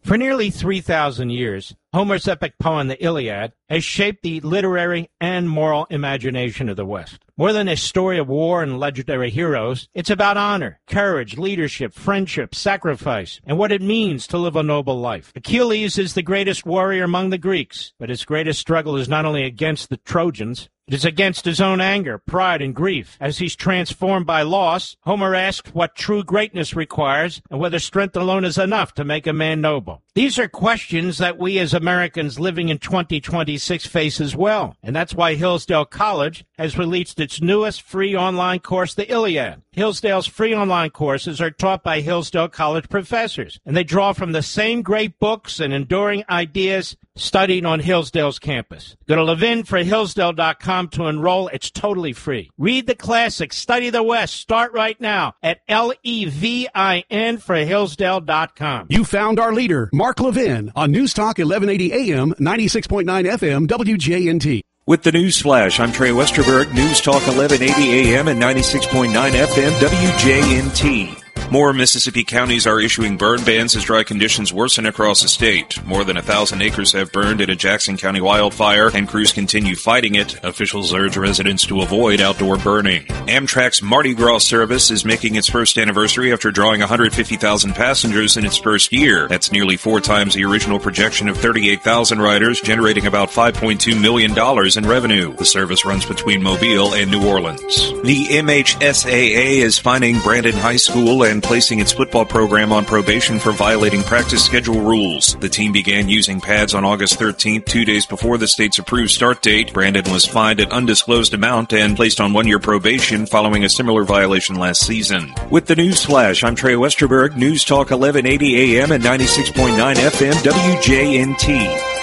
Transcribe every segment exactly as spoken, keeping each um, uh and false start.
For nearly three thousand years, Homer's epic poem, the Iliad, has shaped the literary and moral imagination of the West. More than a story of war and legendary heroes, it's about honor, courage, leadership, friendship, sacrifice, and what it means to live a noble life. Achilles is the greatest warrior among the Greeks, but his greatest struggle is not only against the Trojans, it is against his own anger, pride, and grief. As he's transformed by loss, Homer asks what true greatness requires and whether strength alone is enough to make a man noble. These are questions that we as Americans living in twenty twenty-six face as well. And that's why Hillsdale College has released its newest free online course, the Iliad. Hillsdale's free online courses are taught by Hillsdale College professors, and they draw from the same great books and enduring ideas studied on Hillsdale's campus. Go to levin for hillsdale dot com to enroll. It's totally free. Read the classics, study the West. Start right now at L E V I N for hillsdale dot com. You found our leader, Mark Levin, on News Talk eleven eighty A M, ninety-six point nine F M, W J N T. With the News Flash, I'm Trey Westerberg, News Talk eleven eighty A M and ninety-six point nine F M, W J N T. More Mississippi counties are issuing burn bans as dry conditions worsen across the state. More than a thousand acres have burned in a Jackson County wildfire, and crews continue fighting it. Officials urge residents to avoid outdoor burning. Amtrak's Mardi Gras service is making its first anniversary after drawing one hundred fifty thousand passengers in its first year. That's nearly four times the original projection of thirty-eight thousand riders, generating about five point two million dollars in revenue. The service runs between Mobile and New Orleans. The M H S A A is fining Brandon High School and placing its football program on probation for violating practice schedule rules. The team began using pads on August thirteenth, two days before the state's approved start date. Brandon was fined an undisclosed amount and placed on one-year probation following a similar violation last season. With the News Flash, I'm Trey Westerberg, News Talk eleven eighty A M and ninety-six point nine F M, W J N T.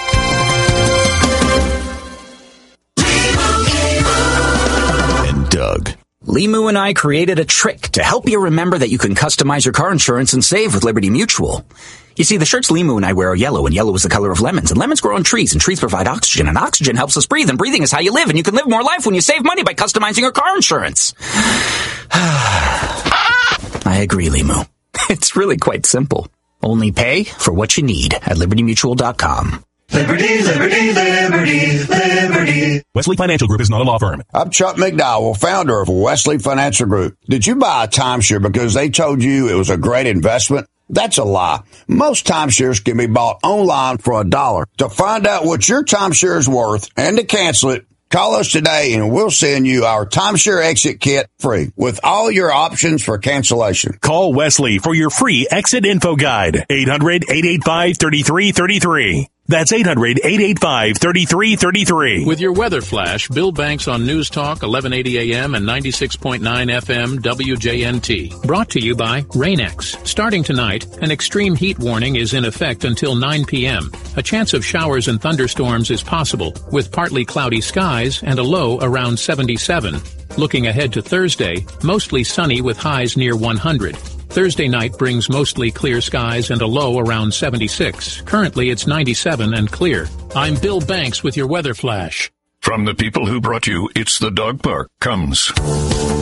And Doug. Limu and I created a trick to help you remember that you can customize your car insurance and save with Liberty Mutual. You see, the shirts Limu and I wear are yellow, and yellow is the color of lemons, and lemons grow on trees, and trees provide oxygen, and oxygen helps us breathe, and breathing is how you live, and you can live more life when you save money by customizing your car insurance. I agree, Limu. It's really quite simple. Only pay for what you need at liberty mutual dot com. Liberty, liberty, liberty, liberty. Wesley Financial Group is not a law firm. I'm Chuck McDowell, founder of Wesley Financial Group. Did you buy a timeshare because they told you it was a great investment? That's a lie. Most timeshares can be bought online for a dollar. To find out what your timeshare is worth and to cancel it, call us today and we'll send you our timeshare exit kit free with all your options for cancellation. Call Wesley for your free exit info guide. eight hundred, eight eight five, three three three three. That's eight hundred, eight eight five, three three three three. With your weather flash, Bill Banks on News Talk eleven eighty A M and ninety-six point nine F M W J N T. Brought to you by Rain-X. Starting tonight, an extreme heat warning is in effect until nine P M A chance of showers and thunderstorms is possible, with partly cloudy skies and a low around seventy-seven. Looking ahead to Thursday, mostly sunny with highs near one hundred. Thursday night brings mostly clear skies and a low around seventy-six. Currently, it's ninety-seven and clear. I'm Bill Banks with your weather flash. From the people who brought you It's the Dog Park comes